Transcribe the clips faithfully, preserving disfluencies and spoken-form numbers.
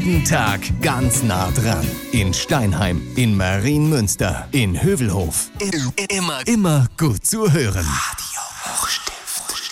Jeden Tag ganz nah dran. In Steinheim, in Marienmünster, in Hövelhof. Immer, immer gut zu hören. Radio Hochstift.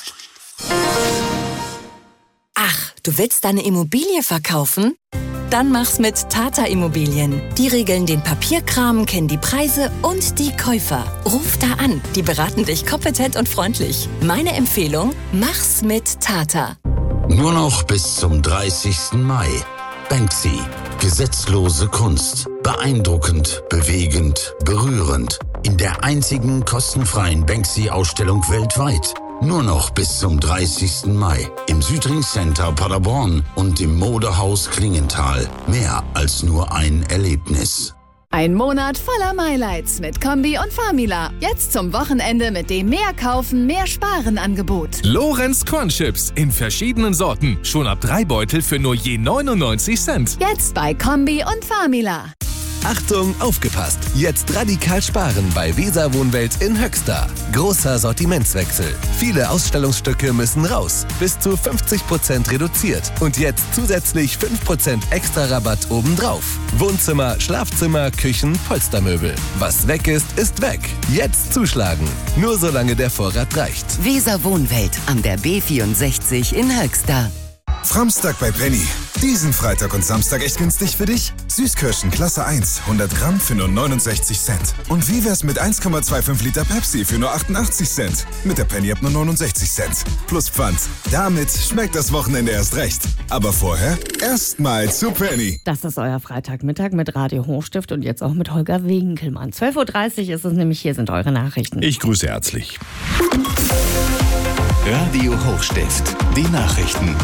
Ach, du willst deine Immobilie verkaufen? Dann mach's mit Tata Immobilien. Die regeln den Papierkram, kennen die Preise und die Käufer. Ruf da an, die beraten dich kompetent und freundlich. Meine Empfehlung, mach's mit Tata. Nur noch bis zum dreißigsten Mai. Banksy. Gesetzlose Kunst. Beeindruckend, bewegend, berührend. In der einzigen kostenfreien Banksy-Ausstellung weltweit. Nur noch bis zum dreißigsten Mai. Im Südring Center Paderborn und im Modehaus Klingenthal. Mehr als nur ein Erlebnis. Ein Monat voller Highlights mit Kombi und Famila. Jetzt zum Wochenende mit dem Mehr kaufen, mehr sparen Angebot. Lorenz Cornchips in verschiedenen Sorten. Schon ab drei Beutel für nur je neunundneunzig Cent. Jetzt bei Kombi und Famila. Achtung, aufgepasst! Jetzt radikal sparen bei Weser Wohnwelt in Höxter. Großer Sortimentswechsel. Viele Ausstellungsstücke müssen raus. Bis zu fünfzig Prozent reduziert. Und jetzt zusätzlich fünf Prozent extra Rabatt obendrauf. Wohnzimmer, Schlafzimmer, Küchen, Polstermöbel. Was weg ist, ist weg. Jetzt zuschlagen. Nur solange der Vorrat reicht. Weser Wohnwelt an der B vierundsechzig in Höxter. Framstag bei Penny. Diesen Freitag und Samstag echt günstig für dich? Süßkirschen Klasse eins, hundert Gramm für nur neunundsechzig Cent. Und wie wär's mit eins Komma fünfundzwanzig Liter Pepsi für nur achtundachtzig Cent? Mit der Penny ab nur neunundsechzig Cent. Plus Pfand. Damit schmeckt das Wochenende erst recht. Aber vorher erstmal zu Penny. Das ist euer Freitagmittag mit Radio Hochstift und jetzt auch mit Holger Winkelmann. zwölf Uhr dreißig ist es nämlich, hier sind eure Nachrichten. Ich grüße herzlich. Radio Hochstift. Die Nachrichten.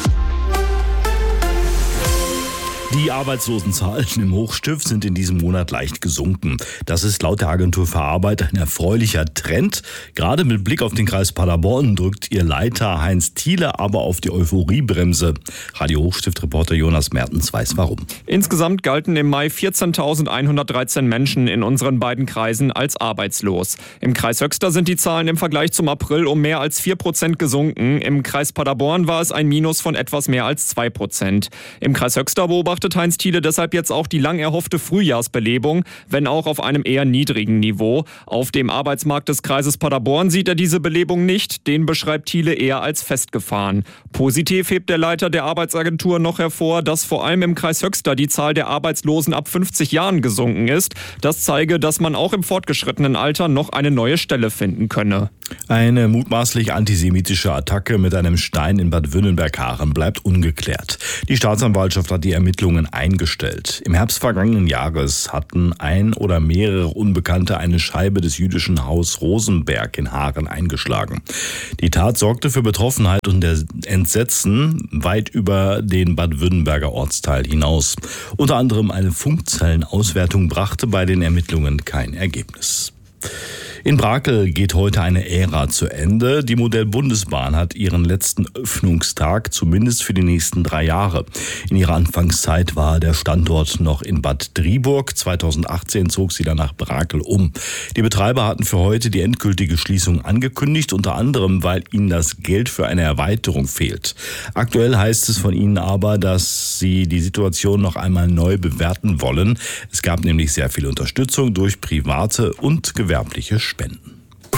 Die Arbeitslosenzahlen im Hochstift sind in diesem Monat leicht gesunken. Das ist laut der Agentur für Arbeit ein erfreulicher Trend. Gerade mit Blick auf den Kreis Paderborn drückt ihr Leiter Heinz Thiele aber auf die Euphoriebremse. Radio Hochstift-Reporter Jonas Mertens weiß warum. Insgesamt galten im Mai vierzehntausendeinhundertdreizehn Menschen in unseren beiden Kreisen als arbeitslos. Im Kreis Höxter sind die Zahlen im Vergleich zum April um mehr als vier Prozent gesunken. Im Kreis Paderborn war es ein Minus von etwas mehr als zwei Prozent. Im Kreis Höxter beobachtet Heinz Thiele deshalb jetzt auch die lang erhoffte Frühjahrsbelebung, wenn auch auf einem eher niedrigen Niveau. Auf dem Arbeitsmarkt des Kreises Paderborn sieht er diese Belebung nicht, den beschreibt Thiele eher als festgefahren. Positiv hebt der Leiter der Arbeitsagentur noch hervor, dass vor allem im Kreis Höxter die Zahl der Arbeitslosen ab fünfzig Jahren gesunken ist. Das zeige, dass man auch im fortgeschrittenen Alter noch eine neue Stelle finden könne. Eine mutmaßlich antisemitische Attacke mit einem Stein in Bad Wünnenberg-Haaren bleibt ungeklärt. Die Staatsanwaltschaft hat die Ermittlungen eingestellt. Im Herbst vergangenen Jahres hatten ein oder mehrere Unbekannte eine Scheibe des jüdischen Haus Rosenberg in Haaren eingeschlagen. Die Tat sorgte für Betroffenheit und Entsetzen weit über den Bad Württemberger Ortsteil hinaus. Unter anderem eine Funkzellenauswertung brachte bei den Ermittlungen kein Ergebnis. In Brakel geht heute eine Ära zu Ende. Die Modell-Bundesbahn hat ihren letzten Öffnungstag, zumindest für die nächsten drei Jahre. In ihrer Anfangszeit war der Standort noch in Bad Driburg. zweitausendachtzehn zog sie dann nach Brakel um. Die Betreiber hatten für heute die endgültige Schließung angekündigt, unter anderem, weil ihnen das Geld für eine Erweiterung fehlt. Aktuell heißt es von ihnen aber, dass sie die Situation noch einmal neu bewerten wollen. Es gab nämlich sehr viel Unterstützung durch private und gewerbliche Spenden.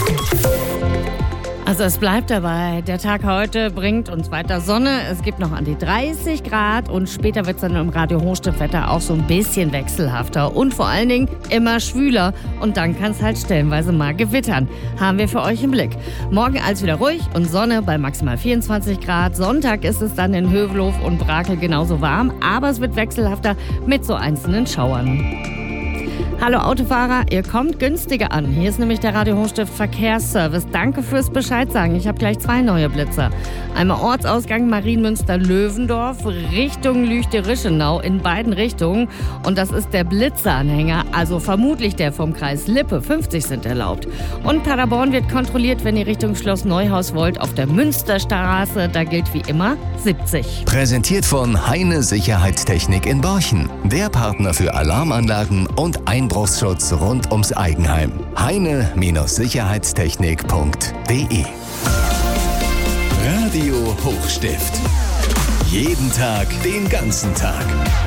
Also es bleibt dabei, der Tag heute bringt uns weiter Sonne, es gibt noch an die dreißig Grad und später wird es dann im Radio Hochstift-Wetter auch so ein bisschen wechselhafter und vor allen Dingen immer schwüler und dann kann es halt stellenweise mal gewittern. Haben wir für euch im Blick. Morgen alles wieder ruhig und Sonne bei maximal vierundzwanzig Grad. Sonntag ist es dann in Hövelhof und Brakel genauso warm, aber es wird wechselhafter mit so einzelnen Schauern. Hallo Autofahrer, ihr kommt günstiger an. Hier ist nämlich der Radio Hochstift Verkehrsservice. Danke fürs Bescheid sagen. Ich habe gleich zwei neue Blitzer. Einmal Ortsausgang Marienmünster-Löwendorf Richtung Lüchte-Rischenau in beiden Richtungen. Und das ist der Blitzeranhänger, also vermutlich der vom Kreis Lippe. fünfzig sind erlaubt. Und Paderborn wird kontrolliert, wenn ihr Richtung Schloss Neuhaus wollt, auf der Münsterstraße. Da gilt wie immer siebzig. Präsentiert von Heine Sicherheitstechnik in Borchen. Der Partner für Alarmanlagen und Einbruchsschutz rund ums Eigenheim. heine Sicherheitstechnik punkt de Radio Hochstift. Jeden Tag, den ganzen Tag.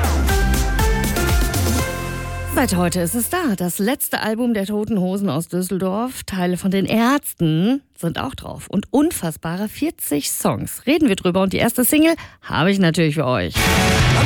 Seit heute ist es da. Das letzte Album der Toten Hosen aus Düsseldorf. Teile von den Ärzten sind auch drauf. Und unfassbare vierzig Songs. Reden wir drüber. Und die erste Single habe ich natürlich für euch.